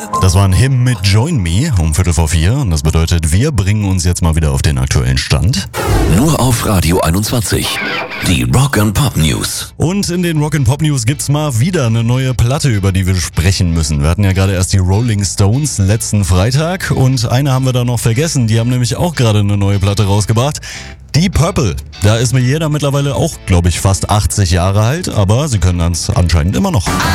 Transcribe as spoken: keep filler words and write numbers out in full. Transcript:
Das war ein Hymn mit Join Me um Viertel vor vier. Und das bedeutet, wir bringen uns jetzt mal wieder auf den aktuellen Stand. Nur auf Radio einundzwanzig. Die Rock and Pop News. Und in den Rock and Pop News gibt's mal wieder eine neue Platte, über die wir sprechen müssen. Wir hatten ja gerade erst die Rolling Stones letzten Freitag. Und eine haben wir da noch vergessen. Die haben nämlich auch gerade eine neue Platte rausgebracht. Deep Purple. Da ist mir jeder mittlerweile auch, glaube ich, fast achtzig Jahre alt. Aber sie können das anscheinend immer noch.